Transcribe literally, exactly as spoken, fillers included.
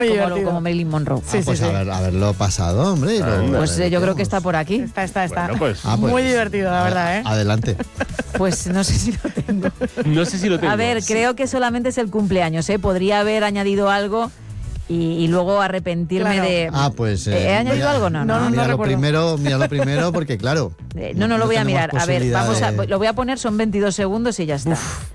como, como Marilyn Monroe. Sí, ah, pues sí, sí. Haber, haberlo pasado, hombre. Ah, lo, pues eh, yo creo que está por aquí. Está, está, está. Bueno, pues. Ah, pues, muy divertido, la verdad, ¿eh? Adelante. Pues no sé si lo tengo. No sé si lo tengo. A ver, sí. creo que solamente es el cumpleaños, ¿eh? Podría haber añadido algo y, y luego arrepentirme claro. de... Ah, pues... Eh, ¿He añadido mira, algo? No, no. no, no mira, lo recuerdo. primero, mira lo primero, porque claro... Eh, no, no, lo voy a mirar. A ver, vamos a, de... lo voy a poner, son veintidós segundos y ya está. Uf.